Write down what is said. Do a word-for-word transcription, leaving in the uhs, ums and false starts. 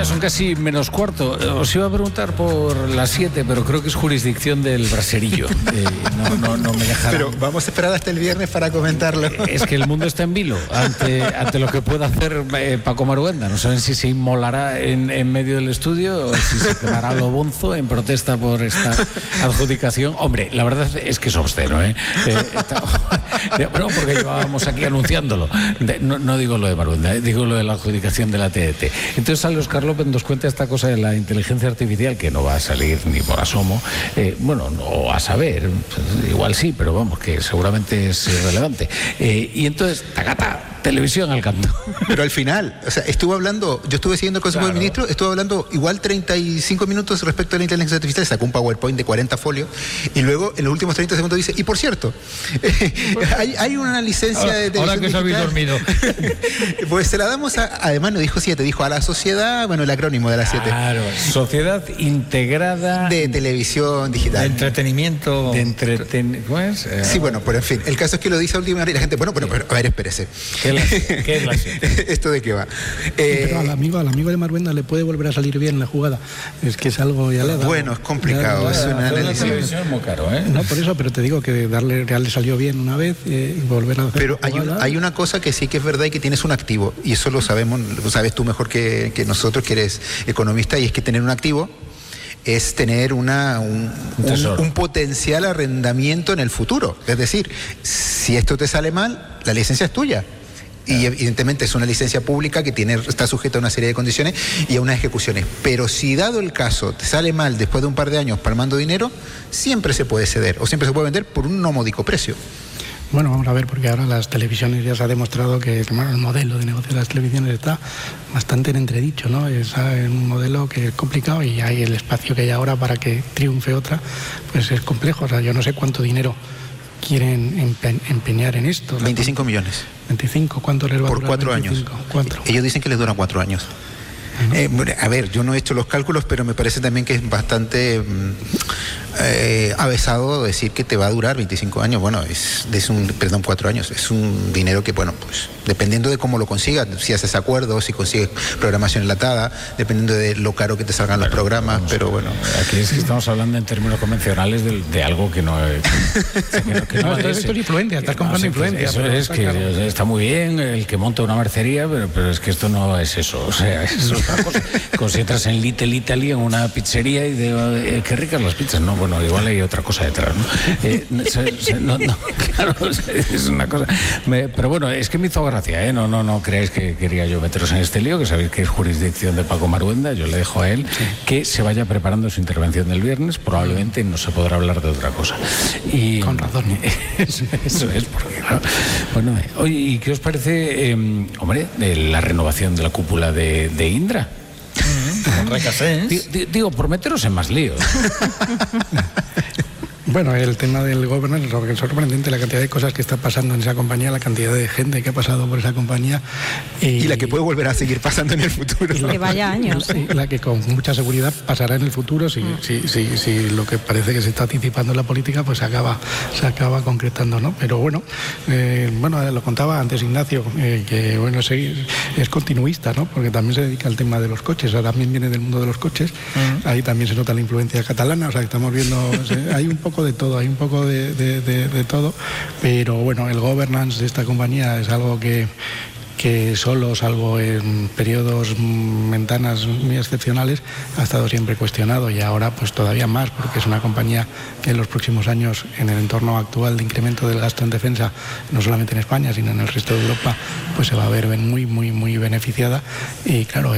Ya son casi menos cuarto. Os iba a preguntar por las siete, pero creo que es jurisdicción del braserillo. Eh, no, no, no me dejarán. Pero vamos a esperar hasta el viernes para comentarlo. Es que el mundo está en vilo ante, ante lo que pueda hacer eh, Paco Maruenda. No saben si se inmolará en, en medio del estudio o si se quedará lo bonzo en protesta por esta adjudicación. Hombre, la verdad es que es obsceno, ¿eh? eh está, bueno, porque llevábamos aquí anunciándolo. De, no, no digo lo de Maruenda, eh, digo lo de la adjudicación de la T D T. Entonces sale Óscar López, nos cuenta esta cosa de la inteligencia artificial que no va a salir ni por asomo. Eh, bueno, no a saber, pues, igual sí, pero vamos, que seguramente es relevante. Eh, y entonces, tacata, televisión al canto. Pero al final, o sea, estuvo hablando, yo estuve siguiendo el Consejo Claro. de Ministros, estuvo hablando igual treinta y cinco minutos respecto a la inteligencia artificial, sacó un PowerPoint de cuarenta folios y luego en los últimos treinta segundos dice, y por cierto, hay, hay una licencia Ahora, de televisión ahora que os habéis dormido. Pues se la damos a, además no dijo siete, dijo a la sociedad, bueno, el acrónimo de la siete. Claro, Sociedad Integrada De Televisión Digital. De entretenimiento. de entretenimiento. ¿Cómo es? Eh, Sí, bueno, pero en fin, el caso es que lo dice a última hora y la gente, bueno, bueno, pero, a ver, espérese. ¿Qué es la, qué es la siete? ¿Esto de qué va? Eh, Pero al amigo, al amigo de Maruenda le puede volver a salir bien la jugada. Es que es algo ya le ha dado. bueno, es complicado, Ya- es un Hacer una análisis. televisión es muy caro, ¿eh? No, por eso, pero te digo que darle ya le salió bien una vez eh, y volver a hacer Pero la hay, un- jugada. hay una cosa que sí que es verdad y que tienes un activo, y eso lo sabemos, lo sabes tú mejor que, que nosotros, que eres economista, y es que tener un activo es tener una, un, Un tesoro. un- un potencial arrendamiento en el futuro. Es decir, si esto te sale mal, la licencia es tuya. Y evidentemente es una licencia pública que tiene, está sujeta a una serie de condiciones y a unas ejecuciones. Pero si dado el caso te sale mal después de un par de años palmando dinero, siempre se puede ceder o siempre se puede vender por un no módico precio. Bueno, vamos a ver, porque ahora las televisiones ya se ha demostrado que bueno, el modelo de negocio de las televisiones está bastante en entredicho, ¿no? Es eh, un modelo que es complicado y hay el espacio que hay ahora para que triunfe otra, pues es complejo. O sea, yo no sé cuánto dinero quieren empe- empeñar en esto. veinticinco millones. veinticinco, ¿cuánto les va a Por durar? cuatro veinticinco? años. Cuatro. Ellos dicen que les dura cuatro años. Eh, bueno, a ver, yo no he hecho los cálculos, pero me parece también que es bastante mm, eh, avesado decir que te va a durar veinticinco años. Bueno, es, es un, perdón, cuatro años. Es un dinero que, bueno, pues dependiendo de cómo lo consigas, si haces acuerdos, si consigues programación enlatada, dependiendo de lo caro que te salgan los programas, pero bueno. Aquí es que estamos hablando en términos convencionales de, de algo que no es. Que no, que no No, esto, es, esto es influencia, estás comprando sí, influencia. Eso pero es está que claro. está muy bien el que monta una mercería, pero, pero es que esto no es eso. O sea, es otra cosa. Como si entras en Little Italy, en una pizzería, y de eh, qué ricas las pizzas. No, bueno, igual hay otra cosa detrás, ¿no? Eh, se- se- no, no, claro, es una cosa. Me- pero bueno, es que me hizo gracia, ¿eh? No, no, no creáis que quería yo meteros en este lío, que sabéis que es jurisdicción de Paco Maruenda. Yo le dejo a él que se vaya preparando su intervención del viernes. Probablemente no se podrá hablar de otra cosa. Y, Con razón. Eso, eso es, porque claro. Bueno, eh, oye, ¿y qué os parece, eh, hombre, de la renovación de la cúpula de, de Indra? Con Recasens. Di- di- Digo, por meteros en más líos. Bueno, el tema del gobernador, lo que es sorprendente, la cantidad de cosas que está pasando en esa compañía, la cantidad de gente que ha pasado por esa compañía. Y, Y la que puede volver a seguir pasando en el futuro. Que vaya años. Sí, la que con mucha seguridad pasará en el futuro si, si, si, si lo que parece que se está anticipando en la política pues se acaba, se acaba concretando, ¿no? Pero bueno, eh, bueno, lo contaba antes Ignacio, eh, que bueno, sí, es continuista, ¿no? Porque también se dedica al tema de los coches, o sea, también viene del mundo de los coches, ahí también se nota la influencia catalana, o sea, que estamos viendo, o sea, hay un poco de todo, hay un poco de, de, de, de todo, pero bueno, el governance de esta compañía es algo que que solo, salvo en periodos, mm, ventanas muy excepcionales, ha estado siempre cuestionado y ahora pues todavía más, porque es una compañía que en los próximos años, en el entorno actual de incremento del gasto en defensa, no solamente en España, sino en el resto de Europa, pues se va a ver muy, muy, muy beneficiada y claro,